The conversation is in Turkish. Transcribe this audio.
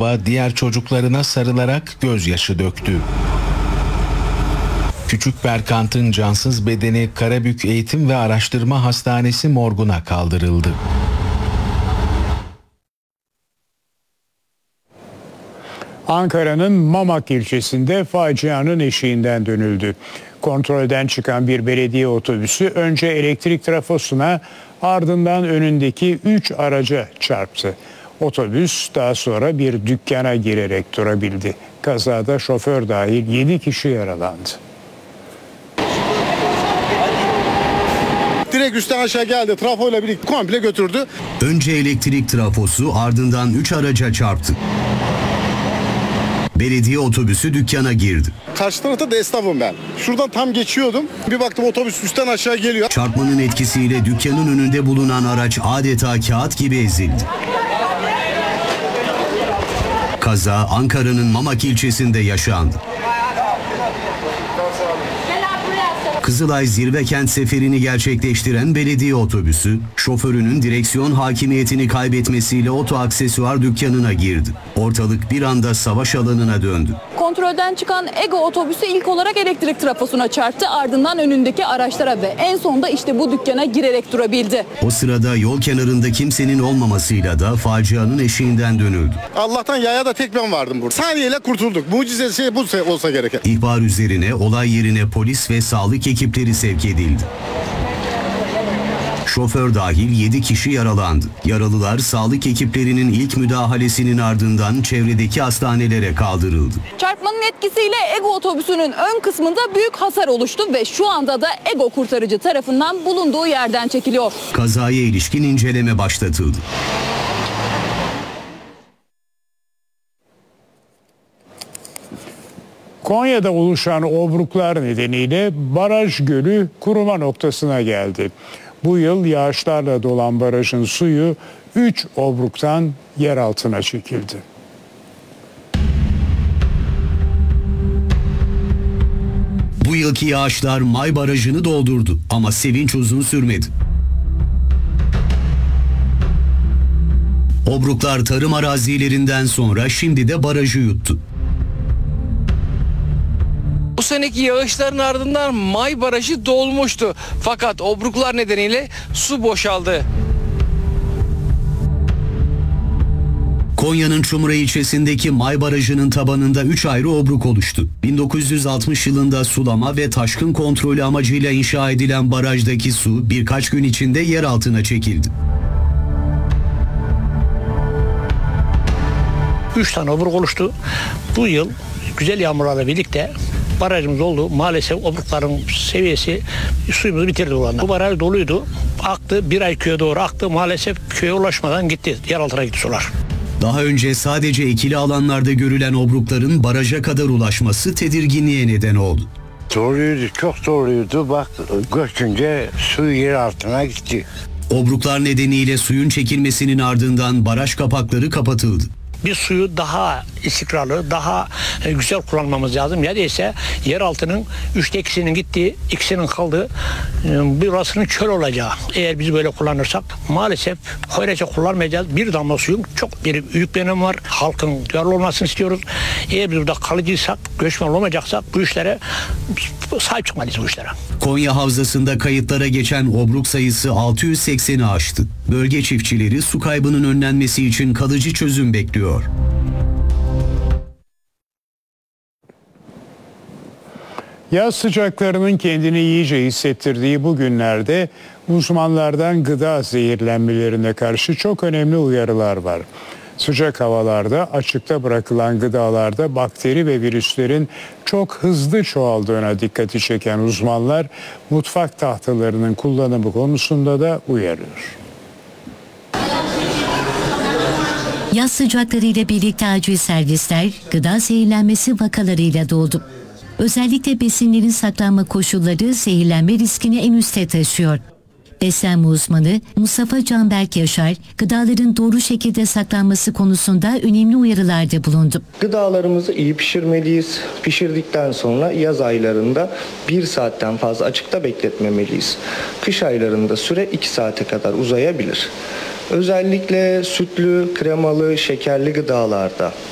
baba diğer çocuklarına sarılarak gözyaşı döktü. Küçük Berkant'ın cansız bedeni Karabük Eğitim ve Araştırma Hastanesi morguna kaldırıldı. Ankara'nın Mamak ilçesinde facianın eşiğinden dönüldü. Kontrolden çıkan bir belediye otobüsü önce elektrik trafosuna ardından önündeki 3 araca çarptı. Otobüs daha sonra bir dükkana girerek durabildi. Kazada şoför dahil 7 kişi yaralandı. Direkt üstten aşağı geldi. Trafoyla birlikte komple götürdü. Önce elektrik trafosu ardından 3 araca çarptı. Belediye otobüsü dükkana girdi. Karşı tarafta da esnafım ben. Şuradan tam geçiyordum. Bir baktım otobüs üstten aşağı geliyor. Çarpmanın etkisiyle dükkanın önünde bulunan araç adeta kağıt gibi ezildi. Kaza Ankara'nın Mamak ilçesinde yaşandı. Kızılay Zirvekent seferini gerçekleştiren belediye otobüsü, şoförünün direksiyon hakimiyetini kaybetmesiyle oto aksesuar dükkanına girdi. Ortalık bir anda savaş alanına döndü. Kontrolden çıkan Ego otobüsü ilk olarak elektrik trafosuna çarptı, ardından önündeki araçlara ve en sonunda işte bu dükkana girerek durabildi. O sırada yol kenarında kimsenin olmamasıyla da facianın eşiğinden dönüldü. Allah'tan yaya da tek ben vardım burada. Saniyeyle kurtulduk. Mucize şey bu olsa gereken. İhbar üzerine olay yerine polis ve sağlık ekipleri sevk edildi. Şoför dahil 7 kişi yaralandı. Yaralılar sağlık ekiplerinin ilk müdahalesinin ardından çevredeki hastanelere kaldırıldı. Çarpmanın etkisiyle Ego otobüsünün ön kısmında büyük hasar oluştu ve şu anda da Ego kurtarıcı tarafından bulunduğu yerden çekiliyor. Kazaya ilişkin inceleme başlatıldı. Konya'da oluşan obruklar nedeniyle baraj gölü kuruma noktasına geldi. Bu yıl yağışlarla dolan barajın suyu 3 obruktan yer altına çekildi. Bu yılki yağışlar May Barajı'nı doldurdu ama sevinç uzun sürmedi. Obruklar tarım arazilerinden sonra şimdi de barajı yuttu. Bu seneki yağışların ardından May Barajı dolmuştu. Fakat obruklar nedeniyle su boşaldı. Konya'nın Çumra ilçesindeki May Barajı'nın tabanında 3 ayrı obruk oluştu. 1960 yılında sulama ve taşkın kontrolü amacıyla inşa edilen barajdaki su birkaç gün içinde yer altına çekildi. 3 tane obruk oluştu. Bu yıl güzel yağmurlarla birlikte barajımız oldu. Maalesef obrukların seviyesi suyumuzu bitirdi o anda. Bu baraj doluydu. Aktı. Bir ay köye doğru aktı. Maalesef köye ulaşmadan gitti. Yer altına gitti sular. Daha önce sadece ekili alanlarda görülen obrukların baraja kadar ulaşması tedirginliğe neden oldu. Doluydu, çok doluydu. Bak göçünce su yer altına gitti. Obruklar nedeniyle suyun çekilmesinin ardından baraj kapakları kapatıldı. Biz suyu daha istikrarlı, daha güzel kullanmamız lazım. Ya değilse yeraltının 3'te 2'sinin gittiği, 2'sinin kaldığı, burasının çöl olacağı. Eğer biz böyle kullanırsak maalesef öylece kullanmayacağız. Bir damla suyun çok büyük bir önemi var. Halkın duyarlı olmasını istiyoruz. Eğer biz burada kalıcıysak, göçmen olmayacaksak bu işlere sahip çıkmalıyız bu işlere. Konya Havzası'nda kayıtlara geçen obruk sayısı 680'i aştı. Bölge çiftçileri su kaybının önlenmesi için kalıcı çözüm bekliyor. Yaz sıcaklarının kendini iyice hissettirdiği bu günlerde uzmanlardan gıda zehirlenmelerine karşı çok önemli uyarılar var. Sıcak havalarda açıkta bırakılan gıdalarda bakteri ve virüslerin çok hızlı çoğaldığına dikkati çeken uzmanlar mutfak tahtalarının kullanımı konusunda da uyarıyor. Yaz sıcaklarıyla birlikte acil servisler gıda zehirlenmesi vakalarıyla doldu. Özellikle besinlerin saklanma koşulları zehirlenme riskini en üste taşıyor. Beslenme uzmanı Mustafa Canberk Yaşar, gıdaların doğru şekilde saklanması konusunda önemli uyarılarda bulundu. Gıdalarımızı iyi pişirmeliyiz. Pişirdikten sonra yaz aylarında 1 saatten fazla açıkta bekletmemeliyiz. Kış aylarında süre 2 saate kadar uzayabilir. Özellikle sütlü, kremalı, şekerli gıdalarda